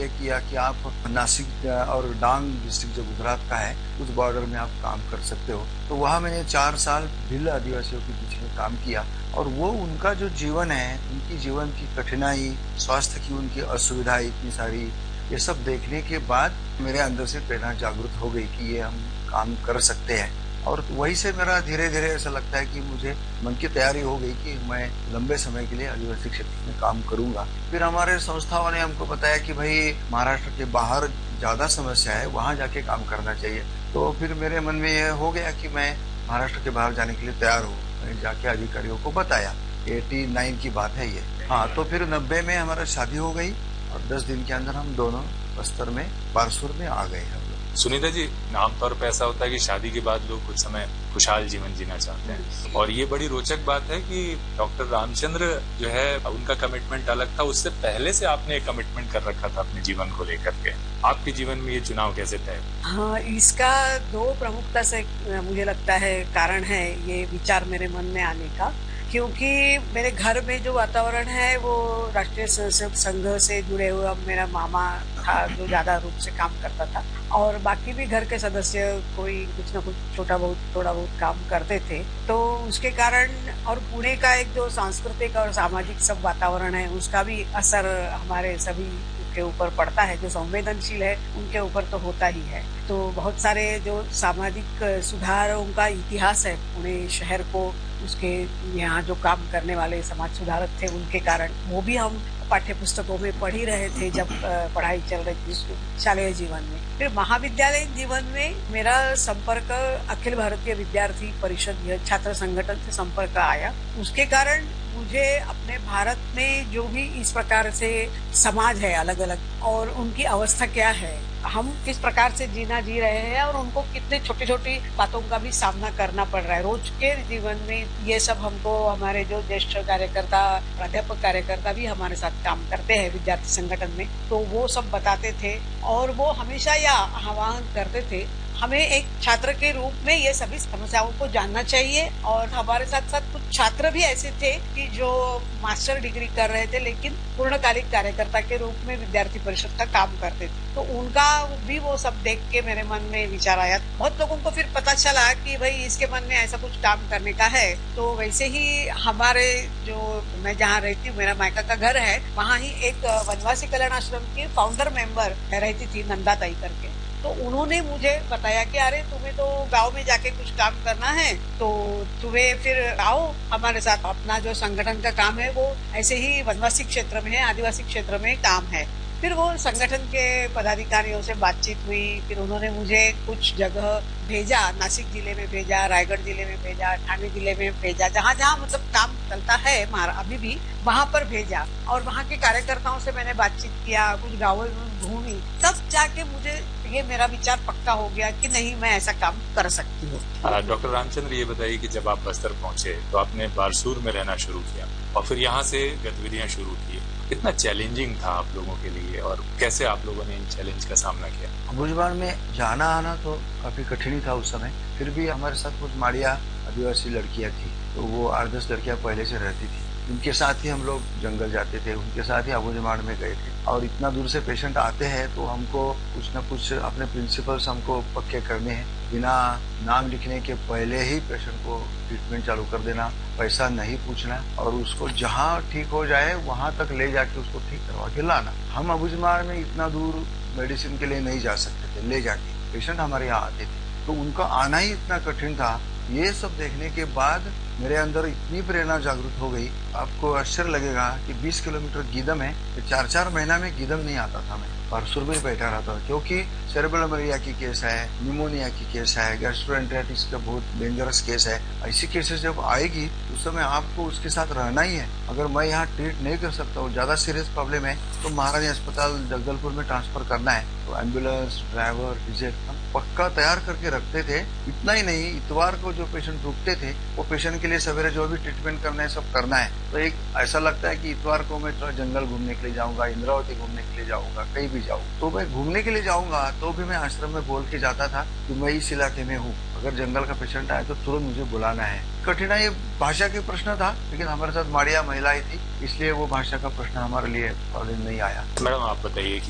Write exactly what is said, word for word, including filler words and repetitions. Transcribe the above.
ये किया कि आप नासिक और डांग डिस्ट्रिक्ट जो गुजरात का है उस बॉर्डर में आप काम कर सकते हो। तो वहाँ मैंने चार साल भिल्ल आदिवासियों के बीच में काम किया और वो उनका जो जीवन है, उनकी जीवन की कठिनाई, स्वास्थ्य की उनकी असुविधा इतनी सारी, ये सब देखने के बाद मेरे अंदर से प्रेरणा जागृत हो गई कि ये हम काम कर सकते हैं। और वहीं से मेरा धीरे धीरे ऐसा लगता है कि मुझे मन की तैयारी हो गई कि मैं लंबे समय के लिए आदिवासी क्षेत्र में काम करूंगा। फिर हमारे संस्थाओं ने हमको बताया कि भाई महाराष्ट्र के बाहर ज्यादा समस्या है, वहां जाके काम करना चाहिए। तो फिर मेरे मन में यह हो गया कि मैं महाराष्ट्र के बाहर जाने के लिए तैयार हूँ। मैंने जाके अधिकारियों को बताया। एटी नाइन की बात है ये। हाँ, तो फिर नब्बे में हमारा शादी हो गई और दस दिन के अंदर हम दोनों बस्तर में बारसूर में आ गए हम लोग। सुनीता जी, आमतौर पर ऐसा होता है कि शादी के बाद लोग कुछ समय खुशहाल जीवन जीना चाहते हैं और ये बड़ी रोचक बात है कि डॉक्टर रामचंद्र जो है उनका कमिटमेंट अलग था, उससे पहले से आपने एक कमिटमेंट कर रखा था अपने जीवन को लेकर के। आपके जीवन में ये चुनाव कैसे तय? हाँ, इसका दो प्रमुखता से मुझे लगता है कारण है ये विचार मेरे मन में आने का, क्योंकि मेरे घर में जो वातावरण है वो राष्ट्रीय स्वयंसेवक संघ से जुड़े हुए, अब मेरा मामा था जो ज्यादा रूप से काम करता था और बाकी भी घर के सदस्य कोई कुछ न कुछ छोटा बहुत थोड़ा बहुत काम करते थे। तो उसके कारण और पुणे का एक जो सांस्कृतिक और सामाजिक सब वातावरण है उसका भी असर हमारे सभी के ऊपर पड़ता है। जो संवेदनशील है उनके ऊपर तो होता ही है। तो बहुत सारे जो सामाजिक सुधारों का इतिहास है पुणे शहर को, उसके यहाँ जो काम करने वाले समाज सुधारक थे उनके कारण वो भी हम पाठ्य पुस्तकों में पढ़ ही रहे थे जब पढ़ाई चल रही थी शालेय जीवन में। फिर महाविद्यालय जीवन में मेरा संपर्क अखिल भारतीय विद्यार्थी परिषद छात्र संगठन से संपर्क आया। उसके कारण मुझे अपने भारत में जो भी इस प्रकार से समाज है अलग अलग और उनकी अवस्था क्या है, हम किस प्रकार से जीना जी रहे हैं और उनको कितने छोटी छोटी बातों का भी सामना करना पड़ रहा है रोज के जीवन में, ये सब हमको हमारे जो ज्येष्ठ कार्यकर्ता प्राध्यापक कार्यकर्ता भी हमारे साथ काम करते हैं विद्यार्थी संगठन में, तो वो सब बताते थे और वो हमेशा यह आह्वान करते थे हमें एक छात्र के रूप में ये सभी समस्याओं को जानना चाहिए। और हमारे साथ साथ कुछ छात्र भी ऐसे थे कि जो मास्टर डिग्री कर रहे थे लेकिन पूर्णकालिक कार्यकर्ता के रूप में विद्यार्थी परिषद का काम करते थे, तो उनका भी वो सब देख के मेरे मन में विचार आया। बहुत लोगों को फिर पता चला कि भाई इसके मन में ऐसा कुछ काम करने का है। तो वैसे ही हमारे जो मैं जहाँ रहती हूँ, मेरा मायका का घर है, वहाँ ही एक वनवासी कल्याण आश्रम की फाउंडर मेंबर रहती थी नंदा ताई करके। तो उन्होंने मुझे बताया कि अरे तुम्हें तो गांव में जाके कुछ काम करना है, तो तुम्हें फिर आओ हमारे साथ। अपना जो संगठन का काम है वो ऐसे ही वनवासी क्षेत्र में है, आदिवासी क्षेत्र में काम है। फिर वो संगठन के पदाधिकारियों से बातचीत हुई, फिर उन्होंने मुझे कुछ जगह भेजा, नासिक जिले में भेजा, रायगढ़ जिले में भेजा, ठाणे जिले में भेजा, जहाँ जहाँ मतलब काम चलता है अभी भी वहाँ पर भेजा। और वहाँ के कार्यकर्ताओं से मैंने बातचीत किया, कुछ गाँवों में घूमी, तब जाके मुझे ये मेरा विचार पक्का हो गया कि नहीं, मैं ऐसा काम कर सकती हूँ। डॉक्टर रामचंद्र, ये बताइए कि जब आप बस्तर पहुंचे तो आपने बारसूर में रहना शुरू किया और फिर यहाँ से गतिविधियां शुरू की, कितना चैलेंजिंग था आप लोगों के लिए और कैसे आप लोगों ने इन चैलेंज का सामना किया? भुजबल में जाना आना तो काफी कठिन ही था उस समय। फिर भी हमारे साथ कुछ माड़िया आदिवासी लड़कियां थी, तो वो आठ दस लड़कियां पहले से रहती थी, उनके साथ ही हम लोग जंगल जाते थे, उनके साथ ही आबूजमाड़ में गए थे। और इतना दूर से पेशेंट आते हैं तो हमको कुछ न कुछ अपने प्रिंसिपल्स हमको पक्के करने हैं। बिना नाम लिखने के पहले ही पेशेंट को ट्रीटमेंट चालू कर देना, पैसा नहीं पूछना और उसको जहाँ ठीक हो जाए वहां तक ले जाके उसको ठीक करवा के लाना। हम आबूजमाड़ में इतना दूर मेडिसिन के लिए नहीं जा सकते थे ले जाके, पेशेंट हमारे यहाँ आते थे, तो उनका आना ही इतना कठिन था। ये सब देखने के बाद मेरे अंदर इतनी प्रेरणा जागृत हो गई, आपको आश्चर्य लगेगा कि बीस किलोमीटर गीदम है, तो चार चार महीना में गीदम नहीं आता था मैं, बारसूर में बैठा रहता था, क्योंकि सेरेब्रल मलेरिया की केस है, निमोनिया की केस है, गैस्ट्रोएंटेराइटिस का बहुत डेंजरस केस है। ऐसी केसेस जब आएगी उस समय आपको उसके साथ रहना ही है। अगर मैं यहाँ ट्रीट नहीं कर सकता हूँ, ज्यादा सीरियस प्रॉब्लम है, तो महारानी अस्पताल जगदलपुर में ट्रांसफर करना है, तो एम्बुलेंस, ड्राइवर, डीजल हम पक्का तैयार करके रखते थे। इतना ही नहीं, इतवार को जो पेशेंट रुकते थे वो पेशेंट के लिए सवेरे जो भी ट्रीटमेंट करना है सब करना है। तो एक ऐसा लगता है कि इतवार को मैं थोड़ा जंगल घूमने के लिए जाऊंगा, इंद्रावती घूमने के लिए जाऊंगा, कहीं भी जाऊँ, तो मैं घूमने के लिए जाऊंगा तो भी मैं आश्रम में बोल के जाता था कि मैं इस इलाके में हूँ, अगर जंगल का पेशेंट आए तो तुरंत मुझे बुलाना है। कठिनाई भाषा के प्रश्न था, लेकिन हमारे साथ माड़िया महिलाएं थी, इसलिए वो भाषा का प्रश्न हमारे लिए प्रॉब्लम नहीं आया। मैडम, आप बताइए